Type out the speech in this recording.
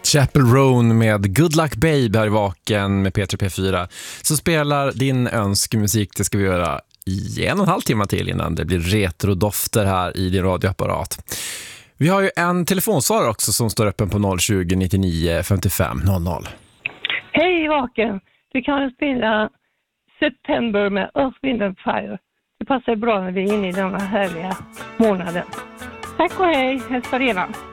Chapel Roan med Good Luck Babe här i Vaken med Peter P4. Så spelar din önskemusik, det ska vi göra i 1,5 timme till innan det blir retrodofter här i din radioapparat. Vi har ju en telefonsvarare också som står öppen på 020 99 55 00. Hej Vaken, du kan spela September med Earth, Wind and Fire. Det passar bra när vi är inne i den här härliga månaden. Tack och hej, hälsa redan.